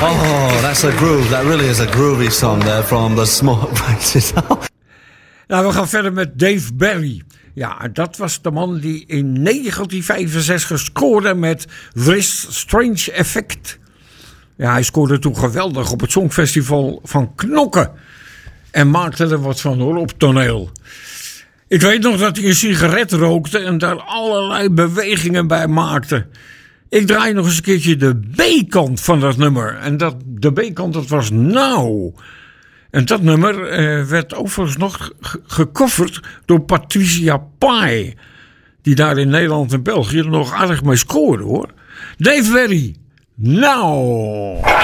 Oh, that's a groove. That really is a groovy song there from the Small Faces. Nou, we gaan verder met Dave Berry. Ja, dat was de man die in 1965 scoorde met This Strange Effect. Ja, hij scoorde toen geweldig op het Songfestival van Knokke. En maakte er wat van hoor, op toneel. Ik weet nog dat hij een sigaret rookte en daar allerlei bewegingen bij maakte. Ik draai nog eens een keertje de B-kant van dat nummer. En de B-kant, dat was Now. En dat nummer werd overigens nog gecoverd door Patricia Pai. Die daar in Nederland en België nog aardig mee scoorde hoor. Dave Berry, Now.